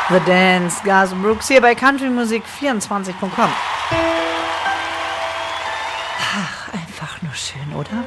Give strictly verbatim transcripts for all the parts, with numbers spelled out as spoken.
The Dance, Garth Brooks hier bei country musik vierundzwanzig punkt com. Ach, einfach nur schön, oder?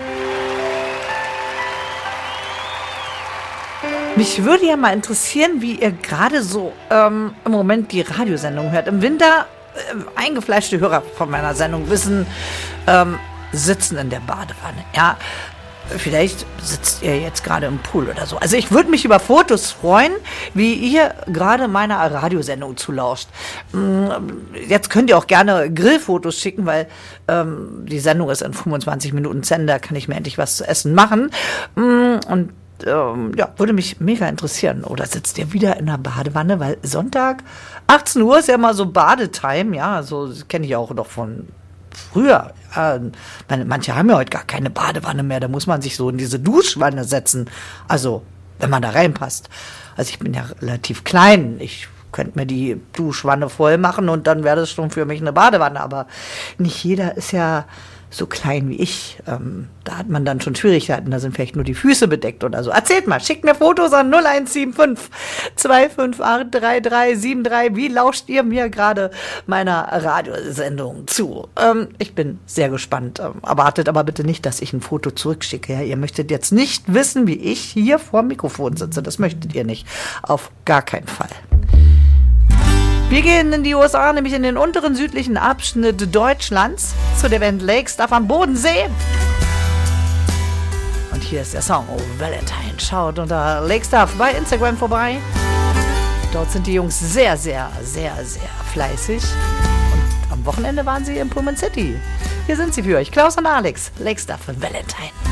Mich würde ja mal interessieren, wie ihr gerade so ähm, im Moment die Radiosendung hört. Im Winter, äh, eingefleischte Hörer von meiner Sendung wissen, ähm, sitzen in der Badewanne. Ja, vielleicht sitzt ihr jetzt gerade im Pool oder so. Also ich würde mich über Fotos freuen, wie ihr gerade meiner Radiosendung zulauscht. Jetzt könnt ihr auch gerne Grillfotos schicken, weil ähm, die Sendung ist in fünfundzwanzig Minuten zu Ende, da kann ich mir endlich was zu essen machen. Und ähm, ja, würde mich mega interessieren. Oder sitzt ihr wieder in der Badewanne? Weil Sonntag, achtzehn Uhr ist ja mal so Badetime, ja, so kenne ich auch noch von früher. Ja, meine, manche haben ja heute gar keine Badewanne mehr, da muss man sich so in diese Duschwanne setzen. Also, wenn man da reinpasst. Also ich bin ja relativ klein, ich könnte mir die Duschwanne voll machen und dann wäre das schon für mich eine Badewanne, aber nicht jeder ist ja so klein wie ich. Ähm, da hat man dann schon Schwierigkeiten, da sind vielleicht nur die Füße bedeckt oder so. Erzählt mal, schickt mir Fotos an null eins sieben fünf zwei fünf acht drei drei sieben drei. Wie lauscht ihr mir gerade meiner Radiosendung zu? Ähm, ich bin sehr gespannt. Ähm, erwartet aber bitte nicht, dass ich ein Foto zurückschicke. Ja? Ihr möchtet jetzt nicht wissen, wie ich hier vor dem Mikrofon sitze. Das möchtet ihr nicht. Auf gar keinen Fall. Wir gehen in die U S A, nämlich in den unteren südlichen Abschnitt Deutschlands, zu der Band Lake Stuff am Bodensee. Und hier ist der Song Oh Valentine. Schaut unter Lake Stuff bei Instagram vorbei. Dort sind die Jungs sehr, sehr, sehr, sehr fleißig. Und am Wochenende waren sie in Pullman City. Hier sind sie für euch, Klaus und Alex. Lake Stuff und Valentine.